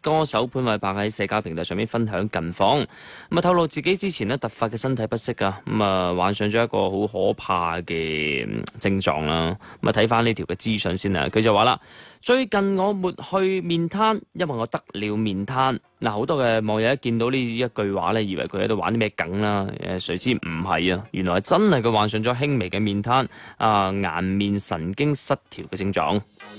歌手潘瑋柏喺社交平台上面分享近況，咁啊透露自己之前咧突發嘅身體不適啊，咁啊患上咗一個好可怕嘅症狀啦。咁啊睇翻呢條嘅資訊先啊，佢就話啦：最近我沒去面癱，因為我得了面癱。嗱，好多嘅網友一見到呢一句話咧，以為佢喺度玩啲咩梗啦，誰知唔係啊，原來真係佢患上咗輕微嘅面癱啊，顏面神經失調嘅症狀。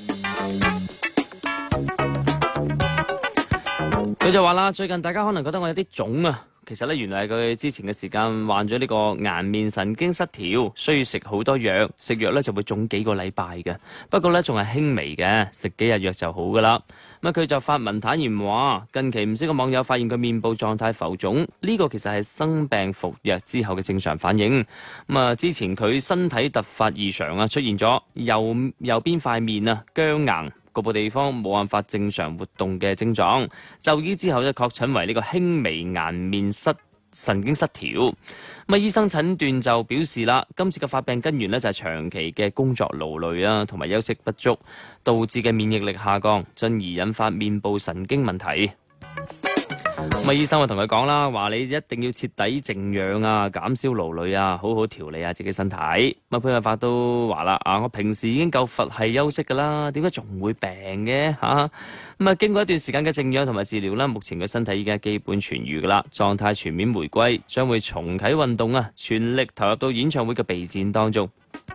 佢就話啦，最近大家可能覺得我有啲腫啊，其實咧原來係佢之前嘅時間患咗呢個顏面神經失調，需要食好多藥，食藥咧就會腫幾個禮拜嘅，不過咧仲係輕微嘅，食幾日藥就好噶啦。咁佢就發文坦言話，近期唔少個網友發現佢面部狀態浮腫，呢個其實係生病服藥之後嘅正常反應。咁啊，之前佢身體突發異常啊，出現咗右邊塊面啊僵硬，局部地方冇辦法正常活動嘅症狀，就醫之後咧確診為呢個輕微顏面神經失調。咁啊，醫生診斷就表示啦，今次嘅發病根源呢，就係長期嘅工作勞累啊，同埋休息不足導致嘅免疫力下降，進而引發面部神經問題。咁啊，醫生就同佢講啦，話你一定要徹底靜養啊，減少勞累啊，好好調理下自己身體。咁啊，潘瑋柏都話啦，我平時已經夠佛系休息噶啦，點解仲會病嘅嚇？咁啊，經過一段時間嘅靜養同埋治療啦，目前佢身體已經係基本痊愈噶啦，狀態全面回歸，將會重啟運動啊，全力投入到演唱會嘅備戰當中。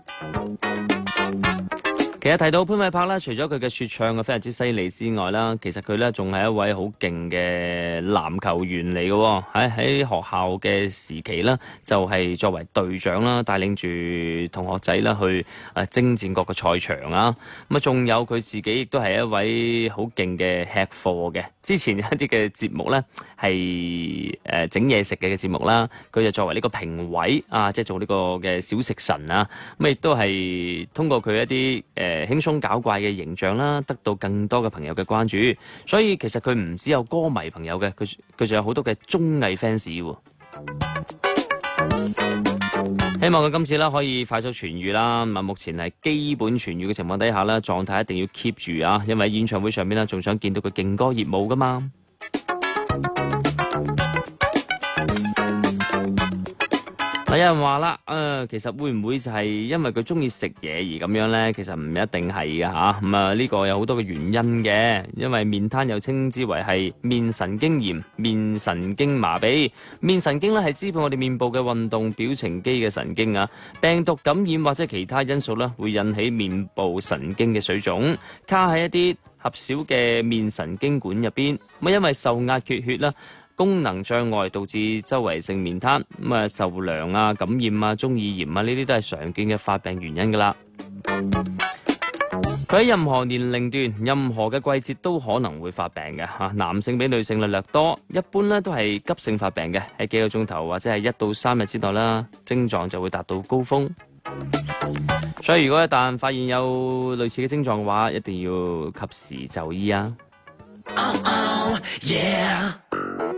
其實提到潘瑋柏啦，除咗佢嘅說唱非常之犀利之外啦，其實佢咧仲係一位好勁嘅籃球員嚟嘅。喺學校嘅時期啦，就係作為隊長啦，帶領住同學仔啦去征戰各個賽場啊。咁啊，仲有佢自己亦都係一位好勁嘅吃貨嘅。之前一啲嘅節目咧係整嘢食嘅節目啦，佢就作為呢個評委啊，即係做呢個嘅小食神啊。咁亦都係通過佢一啲輕鬆搞怪嘅形象啦，得到更多嘅朋友嘅關注。所以其實佢唔只有歌迷朋友嘅，佢仲有好多嘅綜藝 fans 喎。希望佢今次啦可以快速痊愈啦。目前係基本痊愈嘅情況底下啦，狀態一定要 keep 住啊，因為喺演唱會上面啦，仲想見到佢勁歌熱舞噶嘛。有人話啦，其實會唔會就係因為佢中意食嘢而咁樣呢？其實唔一定係㗎吓，咁啊呢個有好多嘅原因嘅，因為面癱又稱之為係面神經炎、面神經麻痹。面神經咧係支配我哋面部嘅運動表情肌嘅神經啊，病毒感染或者其他因素咧會引起面部神經嘅水腫，卡喺一啲狹小嘅面神經管入邊，咁因為受壓缺血啦，功能障礙導致周圍性面癱，咁啊受涼啊、感染啊、中耳炎啊，呢啲都係常見嘅發病原因噶啦。佢喺任何年齡段、任何嘅季節都可能會發病嘅嚇，男性比女性略多，一般咧都係急性發病嘅，喺幾個鐘頭或者係1到3日之內啦，症狀就會達到高峰。所以如果一旦發現有類似嘅症狀嘅話，一定要及時就醫啊！Oh, oh, yeah.